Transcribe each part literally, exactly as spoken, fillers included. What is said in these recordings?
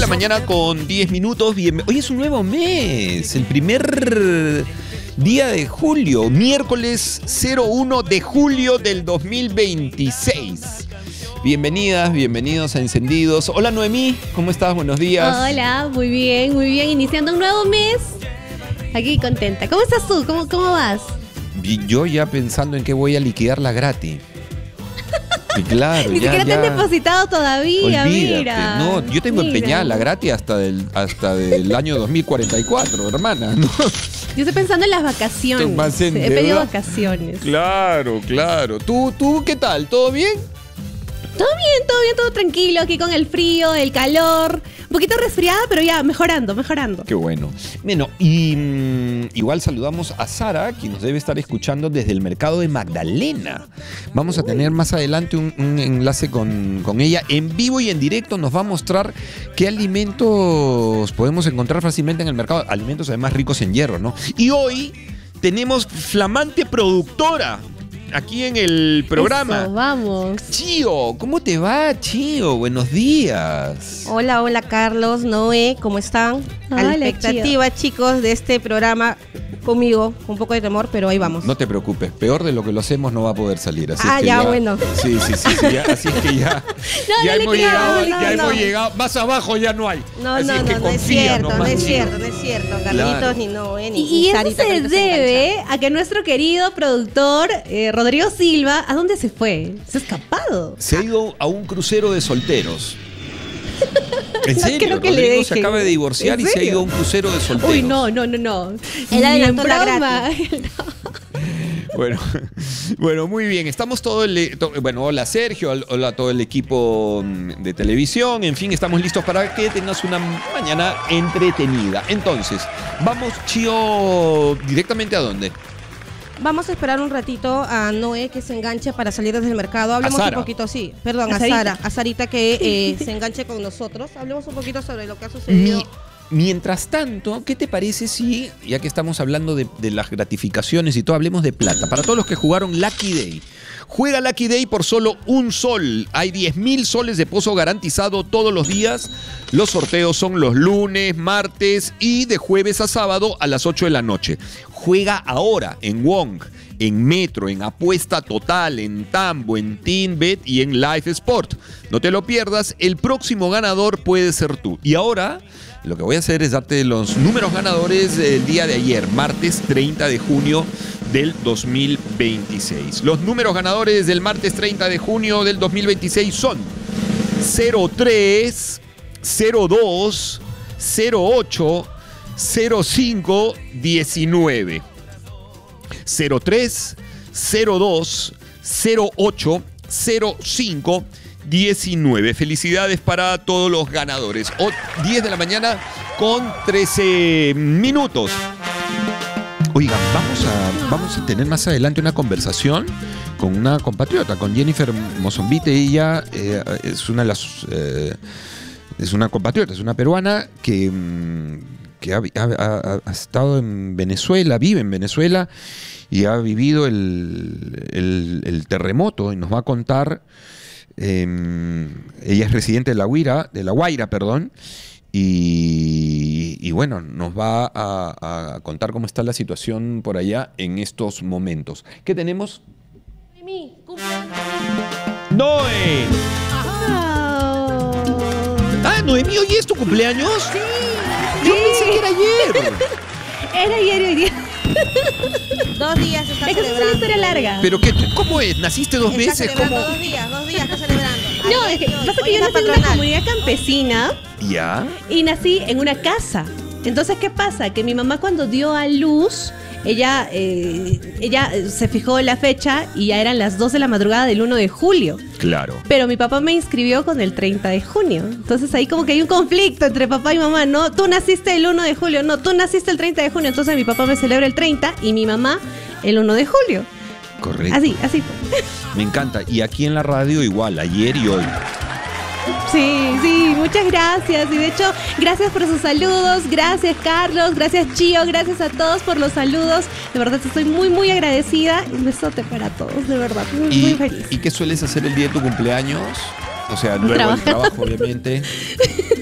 mañana con diez minutos. Bien... Hoy es un nuevo mes, el primer día de julio, miércoles cero uno de julio del dos mil veintiséis. Bienvenidas, bienvenidos a Encendidos. Hola Noemí, ¿cómo estás? Buenos días. Hola, muy bien, muy bien. Iniciando un nuevo mes. Aquí contenta. ¿Cómo estás tú? ¿Cómo, cómo vas? Y yo ya pensando en que voy a liquidar la gratis. Y claro, Ni ya, siquiera ya. te han depositado todavía, Olvídate. mira. No, yo tengo Mira. empeñada la gratis hasta del, hasta del año dos mil cuarenta y cuatro, hermana, ¿no? Yo estoy pensando en las vacaciones. Estoy más en He pedido deuda. vacaciones. Claro, claro. ¿Tú, tú qué tal? ¿Todo bien? Todo bien, todo bien, todo tranquilo. Aquí con el frío, el calor. Un poquito resfriada, pero ya mejorando, mejorando. Qué bueno. Bueno, y mm, igual saludamos a Sara, quien nos debe estar escuchando desde el mercado de Magdalena. Vamos a tener más adelante un, un enlace con, con ella en vivo y en directo. Nos va a mostrar qué alimentos podemos encontrar fácilmente en el mercado. Alimentos además ricos en hierro, ¿no? Y hoy tenemos flamante productora aquí en el programa. Eso, vamos. Chío, ¿cómo te va, Chío? Buenos días. Hola, hola Carlos, Noé, ¿cómo están? A la Hola, expectativa, chicos, de este programa conmigo, con un poco de temor, pero ahí vamos. No te preocupes, peor de lo que lo hacemos no va a poder salir. Así Ah, es que ya, bueno. Sí, sí, sí, sí, ya, así es que ya, No, ya no le hemos creas, llegado, no, ya no. hemos llegado, más abajo ya no hay. No, Así no, es que no, no es confía cierto, no nomás, es Chío. cierto, no es cierto. Carlitos, Claro. ni Noé, ni Y, y eso Sarita, que se ahorita se debe engancha. a que nuestro querido productor, eh, Rodrigo Silva, ¿a dónde se fue? Se ha escapado. Se ha ido a un crucero de solteros. ¿En No serio? creo que le Rodrigo se dejen. acaba de divorciar ¿En y se ha serio? ido a un crucero de solteros. Uy, no, no, no, no. Él Ni en adelantó la broma. Bueno, bueno, muy bien. Estamos todo el... to- bueno, hola Sergio, hola a todo el equipo mm, de televisión. En fin, estamos listos para que tengas una mañana entretenida. Entonces, vamos, Chío, directamente a dónde. Vamos a esperar un ratito a Noé que se enganche para salir desde el mercado. Hablemos Sara. un poquito, sí, perdón, A a, Sarita. Sara, a Sarita que eh, se enganche con nosotros. Hablemos un poquito sobre lo que ha sucedido. Mi- mientras tanto, ¿qué te parece si, ya que estamos hablando de, de las gratificaciones y todo, hablemos de plata? Para todos los que jugaron Lucky Day. Juega Lucky Day por solo un sol. Hay diez mil soles de pozo garantizado todos los días. Los sorteos son los lunes, martes y de jueves a sábado a las ocho de la noche. Juega ahora en Wong, en Metro, en Apuesta Total, en Tambo, en TeamBet y en Live Sport. No te lo pierdas, el próximo ganador puede ser tú. Y ahora lo que voy a hacer es darte los números ganadores del día de ayer, martes treinta de junio del dos mil veintiséis. Los números ganadores del martes treinta de junio del dos mil veintiséis son cero tres, cero dos, cero ocho, cero cinco, diecinueve. cero tres, cero dos, cero ocho, cero cinco, diecinueve. Felicidades para todos los ganadores. O diez de la mañana con trece minutos. Oigan, vamos a, vamos a tener más adelante una conversación con una compatriota, con Jennifer Mozombite. Ella eh, es una de las... eh, es una compatriota, es una peruana que, mm, que ha, ha- ha- ha estado en Venezuela, vive en Venezuela y ha vivido el, el- el terremoto y nos va a contar. eh, ella es residente de La Guaira, de La Guaira, perdón, y, y bueno, nos va a, a contar cómo está la situación por allá en estos momentos. ¿Qué tenemos? Noemí, cumple- ¡Noé! Ah, Noemí, ¿hoy es tu cumpleaños? Sí. Yo pensé que era ayer. Era ayer hoy día. Dos días se está Es que es una celebrando. historia larga. ¿Pero qué? ¿Cómo es? ¿Naciste dos Está veces? celebrando ¿Cómo? dos días, dos días está celebrando. No, Ayer es que y hoy. pasa que Hoy yo es la nací en una patronal. comunidad campesina ¿Ya? y nací en una casa. Entonces, ¿qué pasa? Que mi mamá cuando dio a luz, ella, eh, ella se fijó en la fecha y ya eran las dos de la madrugada del uno de julio. Claro. Pero mi papá me inscribió con el treinta de junio. Entonces ahí como que hay un conflicto entre papá y mamá. No, tú naciste el uno de julio. No, tú naciste el treinta de junio. Entonces mi papá me celebra el treinta y mi mamá el uno de julio. Correcto. Así, así fue. Me encanta. Y aquí en la radio igual, ayer y hoy. Sí, sí, muchas gracias. Y de hecho, gracias por sus saludos. Gracias, Carlos. Gracias, Chío. Gracias a todos por los saludos. De verdad, estoy muy, muy agradecida. Un besote para todos, de verdad. Muy, muy ¿Y, feliz. ¿Y qué sueles hacer el día de tu cumpleaños? O sea, luego del Trabajar. trabajo, obviamente.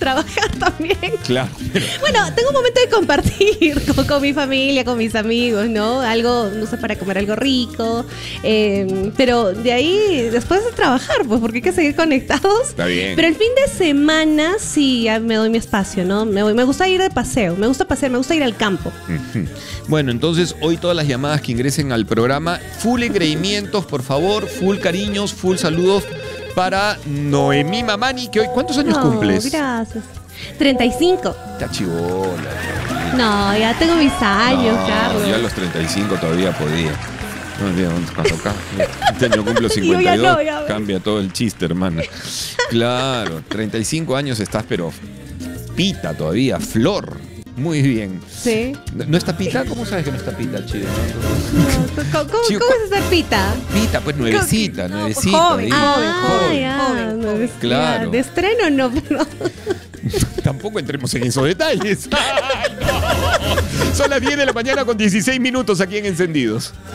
trabajar también. Claro. Bueno, tengo un momento de compartir con, con mi familia, con mis amigos, ¿no? Algo, no sé, para comer algo rico. Eh, pero de ahí, después de trabajar, pues, porque hay que seguir conectados. Está bien. Pero el fin de semana sí ya me doy mi espacio, ¿no? Me, voy, me gusta ir de paseo, me gusta pasear, me gusta ir al campo. Ujú. Bueno, entonces hoy todas las llamadas que ingresen al programa, full engreimientos, por favor, full cariños, full saludos para Noemí Mamani, que hoy, ¿cuántos años No, cumples? Gracias. treinta y cinco. Está chibola. No, ya tengo mis años, No, Carlos. yo a los treinta y cinco todavía podía. No olvides, cuando acá, este año cumplo cincuenta y dos, Yo ya no, ya ves. cambia todo el chiste, hermana. Claro, treinta y cinco años estás, pero pita todavía, flor. Muy bien. Sí. ¿No, ¿no está pita? ¿Cómo sabes que no está pita, chido? ¿Cómo, cómo, Chico, cómo es esa pita? Pita, pues nuevecita, No, nuevecita. joven, digo, Ah, joven. ya, joven, no, joven, de- claro. ya, de estreno no, pero... Tampoco entremos en esos detalles. ¡Ay, no! Son las diez de la mañana con dieciséis minutos aquí en Encendidos.